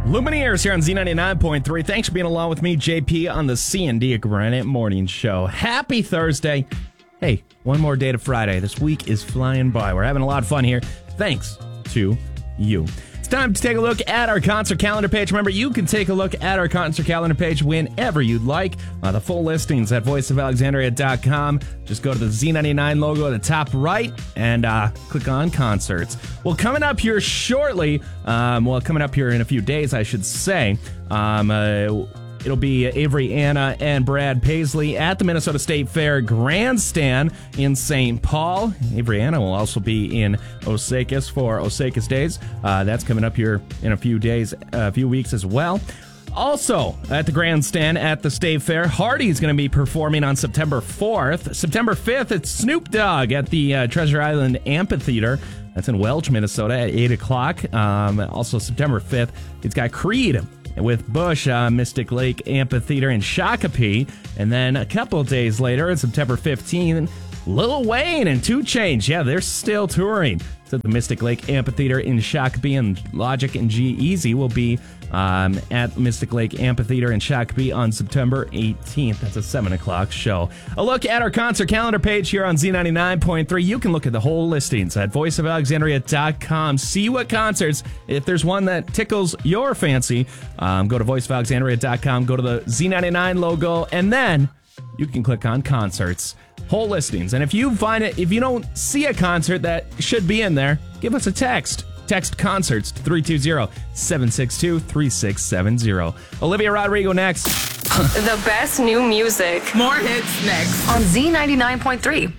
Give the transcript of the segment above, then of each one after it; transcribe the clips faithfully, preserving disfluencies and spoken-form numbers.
Lumineers here on Z ninety-nine point three. Thanks for being along with me, J P, on the C and D Granite Morning Show. Happy Thursday. Hey, one more day to Friday. This week is flying by. We're having a lot of fun here. Thanks to you. It's time to take a look at our concert calendar page. Remember, you can take a look at our concert calendar page whenever you'd like. Uh, the full listings at voice of alexandria dot com. Just go to the Z ninety-nine logo at the top right and uh, click on concerts. Well, coming up here shortly, um, well, coming up here in a few days, I should say, um, uh, it'll be Avery Anna and Brad Paisley at the Minnesota State Fair Grandstand in Saint Paul. Avery Anna will also be in Osakis for Osakis Days. Uh, that's coming up here in a few days, a few weeks as well. Also, at the Grandstand at the State Fair, Hardy's going to be performing on September fourth. September fifth, it's Snoop Dogg at the uh, Treasure Island Amphitheater. That's in Welch, Minnesota at eight o'clock. Um, also, September fifth, it's got Creed with Bush, uh, Mystic Lake Amphitheater in Shakopee. And then a couple days later, on September fifteenth, Lil Wayne and two Chainz. Yeah, they're still touring. It's at the Mystic Lake Amphitheater in Shakopee, and Logic and G-Eazy will be um, at Mystic Lake Amphitheater in Shakopee on September eighteenth. That's a seven o'clock show. A look at our concert calendar page here on Z ninety-nine point three. You can look at the whole listings at voice of alexandria dot com. See what concerts, if there's one that tickles your fancy, um, go to voice of alexandria dot com, go to the Z ninety-nine logo, and then you can click on concerts. Whole listings. And if you find it, if you don't see a concert that should be in there, give us a text. Text concerts to three two zero, seven six two, three six seven zero. Olivia Rodrigo next. The best new music. More hits next. On Z ninety-nine point three.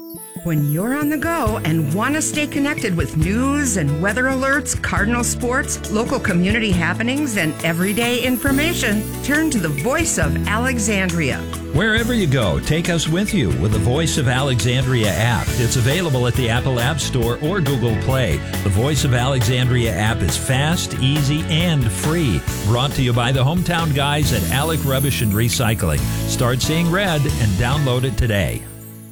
When you're on the go and want to stay connected with news and weather alerts, Cardinal sports, local community happenings, and everyday information, turn to the Voice of Alexandria. Wherever you go, take us with you with the Voice of Alexandria app. It's available at the Apple App Store or Google Play. The Voice of Alexandria app is fast, easy, and free. Brought to you by the hometown guys at Alec Rubbish and Recycling. Start seeing red and download it today.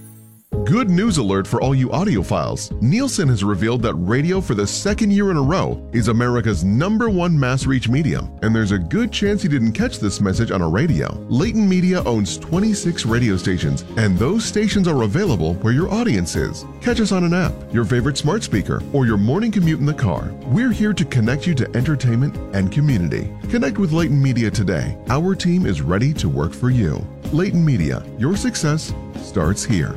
Good news alert for all you audiophiles. Nielsen has revealed that radio for the second year in a row is America's number one mass reach medium, and there's a good chance you didn't catch this message on a radio. Leighton Media owns twenty-six radio stations, and those stations are available where your audience is. Catch us on an app, your favorite smart speaker, or your morning commute in the car. We're here to connect you to entertainment and community. Connect with Leighton Media today. Our team is ready to work for you. Leighton Media, your success starts here.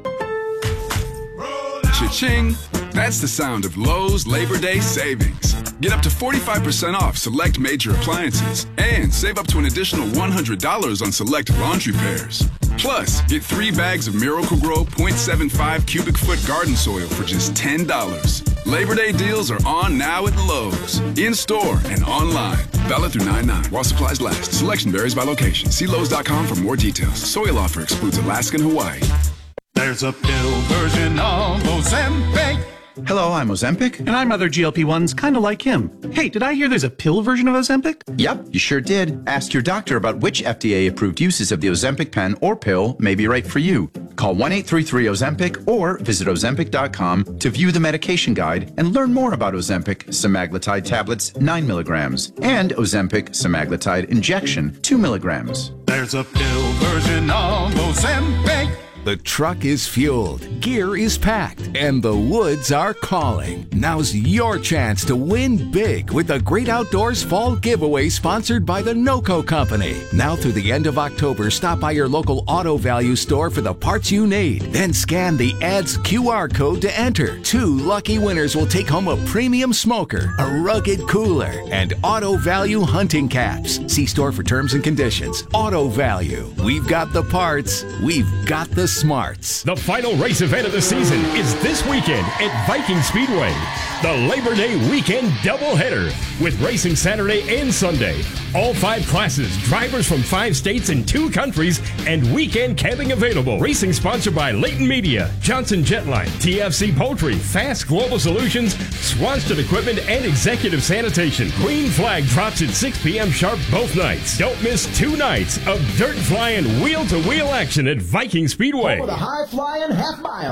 Cha-ching! That's the sound of Lowe's Labor Day savings. Get up to forty-five percent off select major appliances and save up to an additional one hundred dollars on select laundry pairs. Plus, get three bags of Miracle-Gro point seven five cubic foot garden soil for just ten dollars. Labor Day deals are on now at Lowe's, in-store and online. Valid through nine nine while supplies last. Selection varies by location. See Lowe's dot com for more details. Soil offer excludes Alaska and Hawaii. There's a pill version of Ozempic. Hello, I'm Ozempic. And I'm other G L P ones kind of like him. Hey, did I hear there's a pill version of Ozempic? Yep, you sure did. Ask your doctor about which F D A-approved uses of the Ozempic pen or pill may be right for you. Call one eight three three Ozempic or visit ozempic dot com to view the medication guide and learn more about Ozempic semaglutide tablets nine milligrams and Ozempic semaglutide injection two milligrams. There's a pill version of Ozempic. The truck is fueled, gear is packed, and the woods are calling. Now's your chance to win big with the Great Outdoors Fall Giveaway sponsored by the NOCO Company. Now through the end of October, stop by your local Auto Value store for the parts you need. Then scan the ad's Q R code to enter. Two lucky winners will take home a premium smoker, a rugged cooler, and Auto Value hunting caps. See store for terms and conditions. Auto Value. We've got the parts. We've got the smarts. The final race event of the season is this weekend at Viking Speedway. The Labor Day weekend doubleheader with racing Saturday and Sunday. All five classes, drivers from five states and two countries, and weekend camping available. Racing sponsored by Leighton Media, Johnson Jetline, T F C Poultry, Fast Global Solutions, Swanston Equipment, and Executive Sanitation. Green flag drops at six p.m. sharp both nights. Don't miss two nights of dirt flying wheel-to-wheel action at Viking Speedway. Over the high-flying half mile.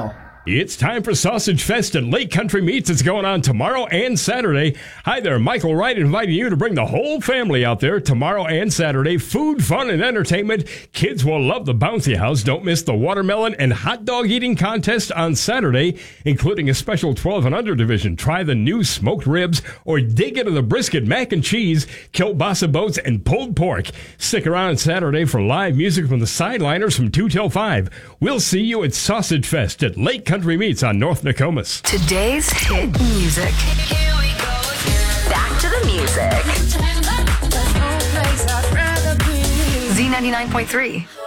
It's time for Sausage Fest at Lake Country Meats. It's going on tomorrow and Saturday. Hi there, Michael Wright inviting you to bring the whole family out there tomorrow and Saturday. Food, fun, and entertainment. Kids will love the bouncy house. Don't miss the watermelon and hot dog eating contest on Saturday, including a special twelve and under division. Try the new smoked ribs or dig into the brisket, mac and cheese, kielbasa boats, and pulled pork. Stick around Saturday for live music from the Sideliners from two till five. We'll see you at Sausage Fest at Lake Country Country Meats on North Nokomis. Today's hit music. Here we go again. Back to the music. Z ninety-nine point three.